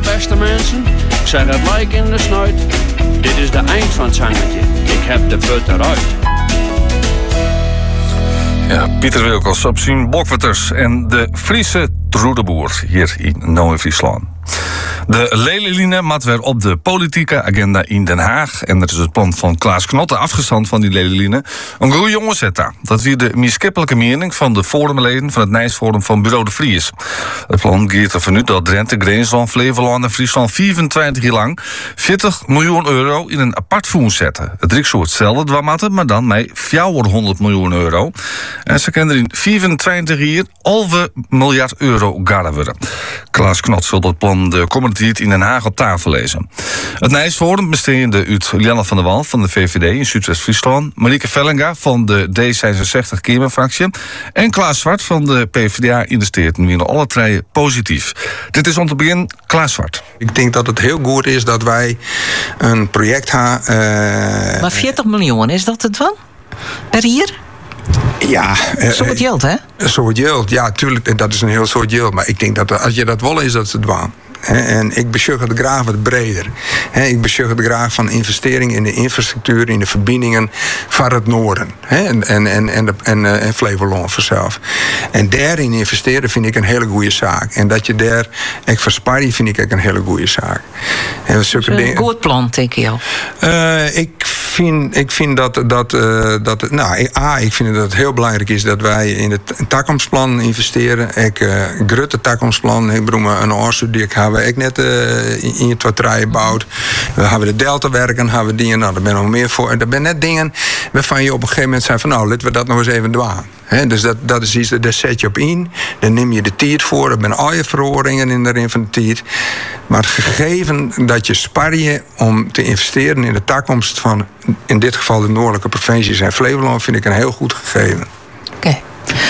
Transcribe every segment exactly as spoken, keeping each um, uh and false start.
beste mensen. Ik zeg het like in de snuit. Dit is de eind van het zangetje. Ik heb de put eruit. Ja, Pieter Wilkels op zijn Bokwetters en de Friese Troedeboer hier in Noord-Friesland. De Lelieline maakt weer op de politieke agenda in Den Haag. En dat is het plan van Klaas Knotte, afgestand van die Lelieline. Een goede jongen zet daar. Dat weer de miskippelijke mening van de forumleden van het Nijsforum van Bureau de Vries. Het plan gaat ervan uit dat Drenthe, Greensland, Flevoland en Friesland vierentwintig jaar lang veertig miljoen euro in een apart fonds zetten. Het riekt zo hetzelfde dwamatten, maar dan met vierhonderd miljoen euro. En ze kunnen er in vierentwintig jaar halve miljard euro garden worden. Klaas Knot zal dat plan de komende tijd in Den Haag op tafel lezen. Het Nijsforum bestaande uit Lianne van der Wal van de V V D in Zuidwest-Friesland, Marieke Vellinga van de D zesenzestig-Kamerfractie en Klaas Zwart van de P v d A in de Steden. Winnen alle drie positief. Dit is om te beginnen Klaas Zwart. Ik denk dat het heel goed is dat wij een project hebben. Uh, maar veertig miljoen, is dat het wel? Per jaar? Ja. Uh, zo het geld, hè? Zo het geld, ja, tuurlijk. Dat is een heel soort geld. Maar ik denk dat als je dat wil, is dat het waar. He, en ik beschug het graag wat breder. He, ik beschug het graag van investering in de infrastructuur, in de verbindingen van het noorden. He, en, en, en, en, de, en, uh, en Flevoland vanzelf. En daarin investeren vind ik een hele goede zaak. En dat je daar echt versparen, vind ik ook een hele goede zaak. En dus een dingen... goed plan, denk je? Uh, ik vind, ik vind dat, dat, uh, dat nou, A, ik vind dat het heel belangrijk is dat wij in het toekomstplan investeren. Ik uh, grutte toekomstplan, ik bedoel een oorzoek die ik heb. We ik net uh, in het watterijen gebouwd. We hebben de Delta werken, hebben we dingen. Nou, daar ben nog meer voor. Dat zijn net dingen waarvan je op een gegeven moment zei van nou, laten we dat nog eens even doen. He, dus dat, dat is iets, daar zet je op in. Dan neem je de tijd voor. Er zijn al je verhoringen in de van de tijd. Maar gegeven dat je spar je om te investeren in de toekomst van in dit geval de noordelijke provincies en Flevoland, vind ik een heel goed gegeven. Oké. Okay.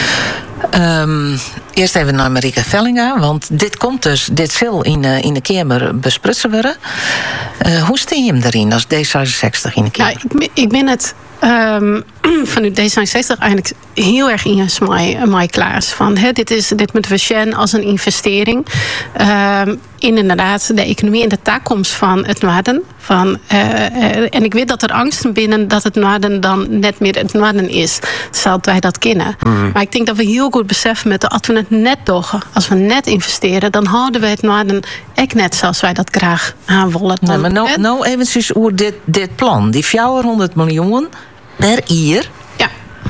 Um, eerst even naar Marieke Vellinga, want dit komt dus, dit zal in, uh, in de Kamer besprutsen worden. Uh, hoe steen je hem erin als D zesenzestig in de Kamer? Ja, ik, ik ben het um, vanuit D zesenzestig eigenlijk heel erg in mij Klaas. Van, hè, dit, is, dit moeten we zien als een investering um, in inderdaad de economie en de toekomst van het noorden. Van, uh, uh, en ik weet dat er angsten binnen dat het noorden dan net meer het noorden is. Zodat wij dat kennen. Mm. Maar ik denk dat we heel goed beseffen met de, als we het net doen, als we net investeren, dan houden we het noorden echt net zoals wij dat graag aan willen. Nee, maar nou, nou eventjes over dit, dit plan. Die vierhonderd miljoen per jaar. Ja.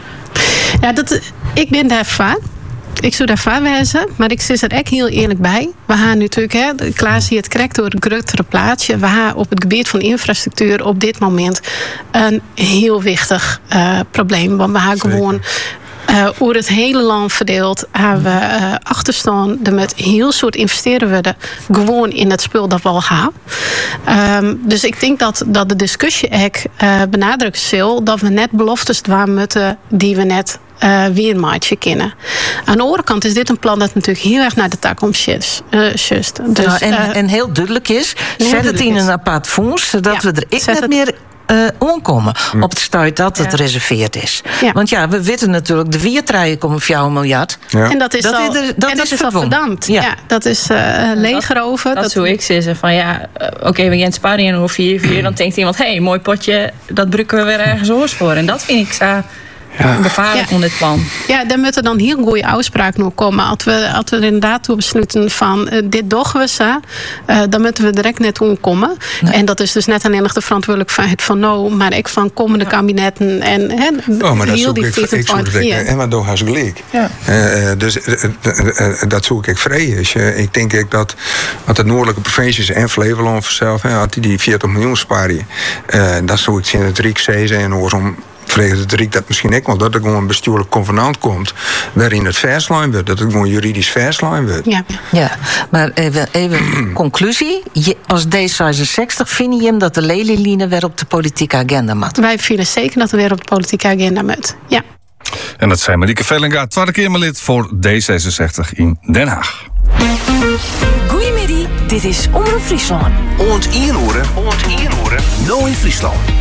Ja, dat, ik ben daar vaak. Ik zou daar vaak wezen, maar ik zit er echt heel eerlijk bij. We gaan natuurlijk, hè, Klaas hier het correct door het grotere plaatsje. We gaan op het gebied van infrastructuur op dit moment een heel wichtig uh, probleem. Want we gaan gewoon Uh, over het hele land verdeeld hebben we uh, achterstaan. Er met heel soort investeren worden gewoon in het spul dat we al gaan. Um, dus ik denk dat, dat de discussie echt uh, benadrukt zal dat we net beloftes dwaan moeten die we net Uh, weer maatje kennen. Aan de andere kant is dit een plan dat natuurlijk heel erg naar de toekomst is. Uh, just. Dus, nou, en, uh, en heel duidelijk is, zet het in een apart fonds, zodat ja, we er ik net het... meer uh, omkomen. Hm. Op het stuit dat het ja. reserveerd is. Ja. Want ja, we weten natuurlijk, de wiertreien komen vier miljard. Ja. En dat is dat al, is, er, dat en dat is, is al verdampt. Ja. Ja, dat is uh, leger over. Dat, dat, dat zou ik zeggen. Van ja, uh, oké, okay, we gaan sparen in over vier, vier. Dan denkt iemand, hé, hey, mooi potje, dat brukken we weer ergens oors voor. En dat vind ik zo. Ja. Gevaarlijk ja. dit plan. Ja, daar moeten dan heel goede afspraken nog komen. Als we, als we inderdaad toe besluiten van uh, dit doen we zo, uh, dan moeten we direct net omkomen. Nee. En dat is dus net alleen nog de verantwoordelijkheid van nou, maar ik van komende ja. kabinetten en he, oh, maar dat heel die vierentwintig. En maar door haar gelijk. Ja. Uh, dus uh, uh, uh, dat zoek ik vrij is. Uh, ik denk ik dat wat de noordelijke provincies en Flevoland zelf, had die die veertig miljoen sparen, uh, dat zou ik in het Riek zeggen en oorom. Vreeg het Riek dat misschien ook wel, dat er gewoon een bestuurlijk convenant komt waarin het verslaan wordt, dat het gewoon juridisch verslaan wordt. Ja, ja. Maar even, even conclusie. Je, als D zesenzestig vind je hem dat de Lelieline weer op de politieke agenda moet? Wij vinden zeker dat er weer op de politieke agenda moet. Ja. En dat zijn Marieke Vellinga, tweede Kamerlid voor D zesenzestig in Den Haag. Goedemiddag, dit is Omroep Friesland. Oont inhoren, oont inhoren, nou in Friesland.